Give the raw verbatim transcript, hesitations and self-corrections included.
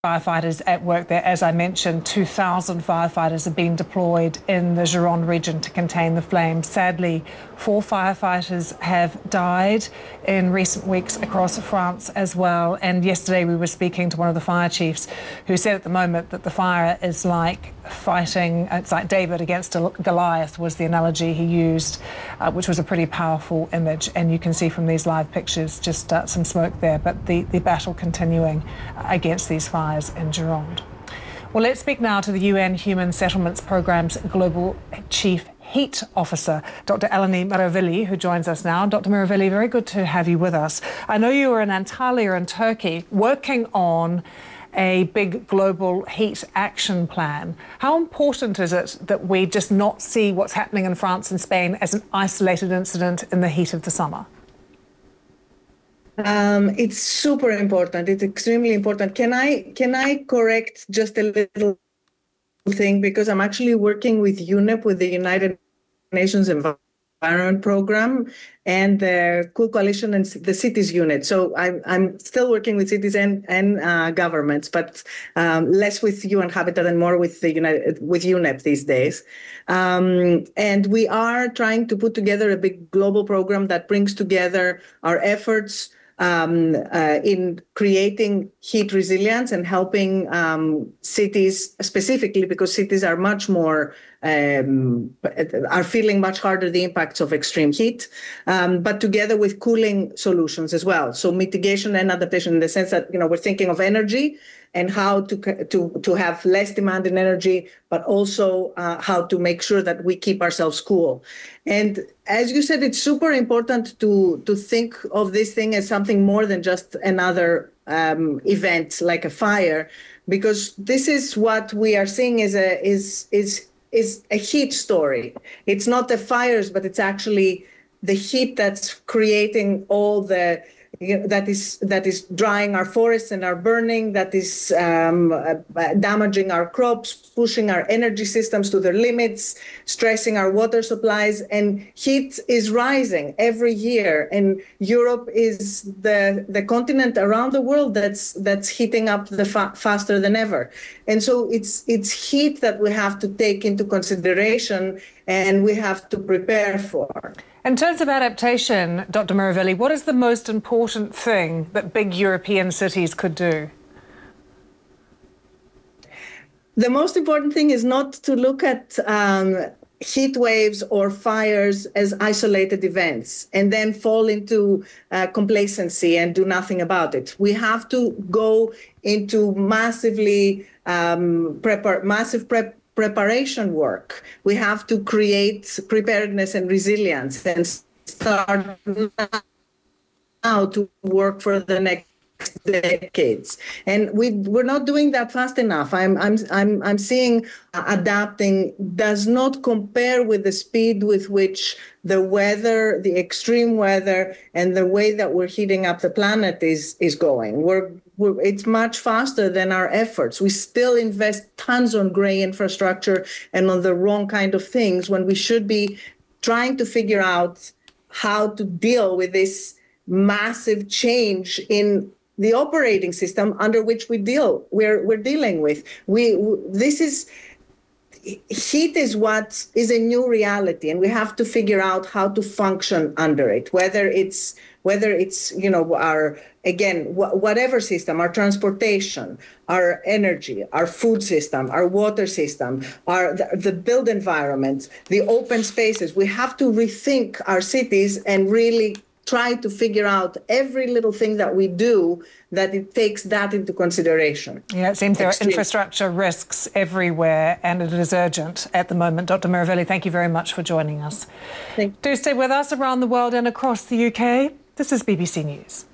Firefighters at work there. As I mentioned, two thousand firefighters have been deployed in the Gironde region to contain the flames. Sadly, four firefighters have died in recent weeks across France as well. And yesterday we were speaking to one of the fire chiefs who said at the moment that the fire is like fighting, it's like David against Goliath was the analogy he used, uh, which was a pretty powerful image. And you can see from these live pictures just uh, some smoke there, but the, the battle continuing against these fires in Gironde. Well, let's speak now to the U N Human Settlements Programme's Global Chief Heat Officer, Doctor Eleni Meravilli, who joins us now. Doctor Meravilli, very good to have you with us. I know you were in Antalya in Turkey working on a big global heat action plan. How important is it that we just not see what's happening in France and Spain as an isolated incident in the heat of the summer? Um, it's super important. It's extremely important. Can I can I correct just a little thing, because I'm actually working with U N E P, with the United Nations Environment Program, and the Cool Coalition and the Cities Unit. So I'm I'm still working with cities and and uh, governments, but um, less with U N Habitat and more with the United with U N E P these days. Um, and we are trying to put together a big global program that brings together our efforts Um, uh, in creating heat resilience and helping um, cities, specifically because cities are much more, um, are feeling much harder the impacts of extreme heat, um, but together with cooling solutions as well. So mitigation and adaptation, in the sense that, you know, we're thinking of energy and how to to to have less demand in energy, but also uh, how to make sure that we keep ourselves cool. And as you said, it's super important to to think of this thing as something more than just another um, event like a fire, because this is what we are seeing is a is is is a heat story. It's not the fires, but it's actually the heat that's creating all the that is that is drying our forests and are burning, that is um, uh, damaging our crops, pushing our energy systems to their limits, stressing our water supplies. And heat is rising every year. And Europe is the the continent around the world that's that's heating up the fa faster than ever. And so it's it's heat that we have to take into consideration and we have to prepare for. In terms of adaptation, Doctor Meravilli, what is the most important thing that big European cities could do? The most important thing is not to look at um, heat waves or fires as isolated events and then fall into uh, complacency and do nothing about it. We have to go into massively um, prepar massive prep preparation work. We have to create preparedness and resilience and start now to work for the next decades. And we we're not doing that fast enough. I'm I'm I'm I'm seeing adapting does not compare with the speed with which the weather, the extreme weather, and the way that we're heating up the planet is is going. We're We're, it's much faster than our efforts. We still invest tons on gray infrastructure and on the wrong kind of things when we should be trying to figure out how to deal with this massive change in the operating system under which we deal. We're we're dealing with. We this is. Heat is what is a new reality, and we have to figure out how to function under it. Whether it's whether it's you know our again wh whatever system, our transportation, our energy, our food system, our water system, our the, the built environment, the open spaces. We have to rethink our cities and really try to figure out every little thing that we do, that it takes that into consideration. Yeah, it seems there are infrastructure risks everywhere, and it is urgent at the moment. Doctor Meravilli, thank you very much for joining us. Thank you. Do stay with us around the world and across the U K. This is B B C News.